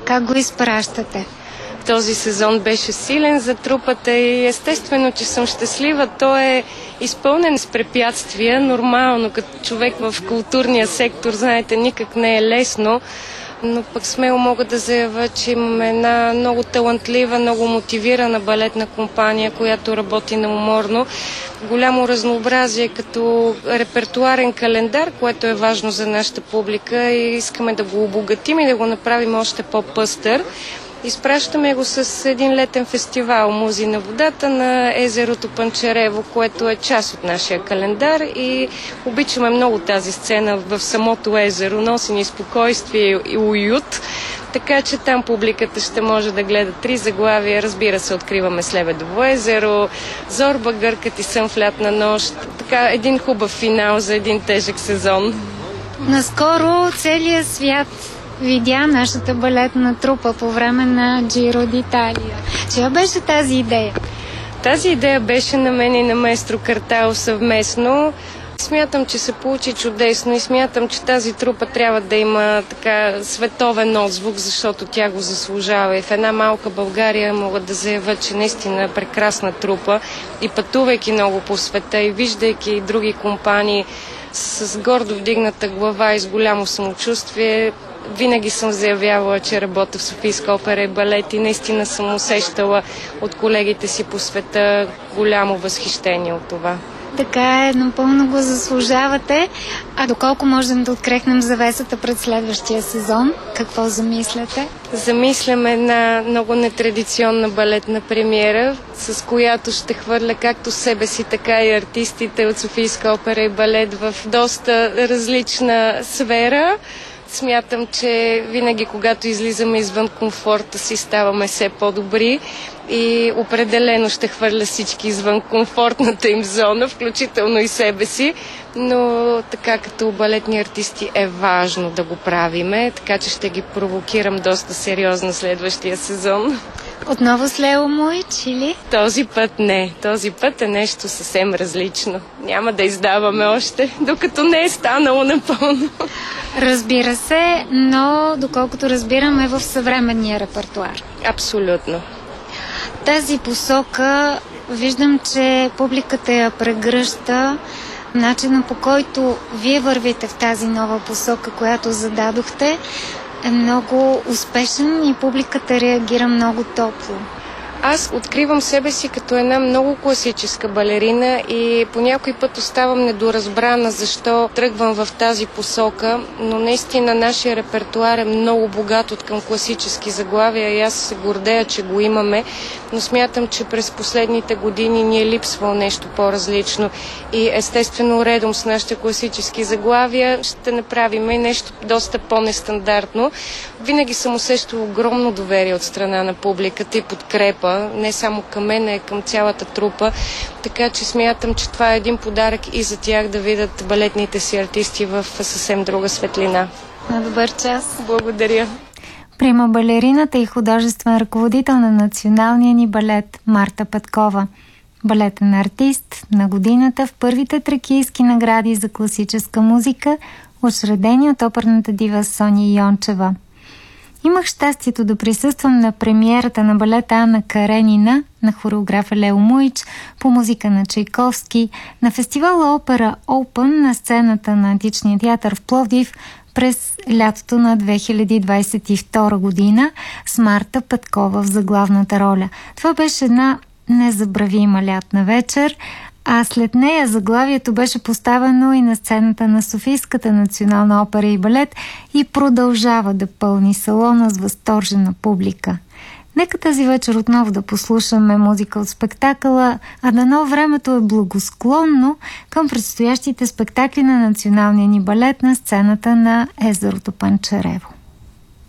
Как го изпращате? Този сезон беше силен за трупата и естествено, че съм щастлива. Той е изпълнен с препятствия. Нормално, като човек в културния сектор, знаете, никак не е лесно. Но пък смело мога да заявя, че имаме една много талантлива, много мотивирана балетна компания, която работи неуморно. Голямо разнообразие като репертуарен календар, което е важно за нашата публика и искаме да го обогатим и да го направим още по-пъстър. Изпращаме го с един летен фестивал Музи на водата на езерото Панчарево, което е част от нашия календар и обичаме много тази сцена в самото езеро. Носи ни спокойствие и уют, така че там публиката ще може да гледа 3 заглавия. Разбира се, откриваме с Лебедово езеро, Зорба, Гъркът и Сън в лятна нощ. Така, един хубав финал за един тежък сезон. Наскоро целият свят видя нашата балетна трупа по време на Джиро d'Italia. Чия беше тази идея? Тази идея беше на мен и на маестро Картао съвместно. Смятам, че се получи чудесно и смятам, че тази трупа трябва да има така световен отзвук, защото тя го заслужава. И в една малка България мога да заявя, че наистина е прекрасна трупа и пътувайки много по света и виждайки други компании с гордо вдигната глава и с голямо самочувствие, винаги съм заявявала, че работя в Софийска опера и балет и наистина съм усещала от колегите си по света голямо възхищение от това. Така е, напълно го заслужавате. А доколко можем да открехнем завесата пред следващия сезон? Какво замисляте? Замисляме една много нетрадиционна балетна премиера, с която ще хвърля както себе си, така и артистите от Софийска опера и балет в доста различна сфера. Смятам, че винаги, когато излизаме извън комфорта си, ставаме все по-добри и определено ще хвърля всички извън комфортната им зона, включително и себе си, но така като балетни артисти е важно да го правиме, така че ще ги провокирам доста сериозно следващия сезон. Отново с Лео Муич или? Този път не. Този път е нещо съвсем различно. Няма да издаваме още, докато не е станало напълно. Разбира се, но доколкото разбираме в съвременния репертуар. Абсолютно. Тази посока виждам, че публиката я прегръща. Начинът, по който вие вървите в тази нова посока, която зададохте, е много успешен и публиката реагира много топло. Аз откривам себе си като една много класическа балерина и по някой път оставам недоразбрана защо тръгвам в тази посока, но наистина нашия репертуар е много богат от към класически заглавия и аз се гордея, че го имаме, но смятам, че през последните години ни е липсвало нещо по-различно и естествено редом с нашите класически заглавия ще направим и нещо доста по-нестандартно. Винаги съм усещала огромно доверие от страна на публиката и подкрепа, не само към мен, а и към цялата трупа. Така че смятам, че това е един подарък и за тях да видят балетните си артисти в съвсем друга светлина. На добър час! Благодаря! Прима балерината и художествен ръководител на националния ни балет Марта Петкова. Балетен артист на годината в първите тракийски награди за класическа музика, учредени от оперната дива Соня Йончева. Имах щастието да присъствам на премиерата на балета Ана Каренина на хореографа Лео Муич по музика на Чайковски на фестивала Опера Open на сцената на Античния театър в Пловдив през лятото на 2022 година с Марта Петкова в заглавната роля. Това беше една незабравима лятна вечер, а след нея заглавието беше поставено и на сцената на Софийската национална опера и балет и продължава да пълни салона с възторжена публика. Нека тази вечер отново да послушаме музика от спектакъла, а дано времето е благосклонно към предстоящите спектакли на националния ни балет на сцената на езерото Панчарево.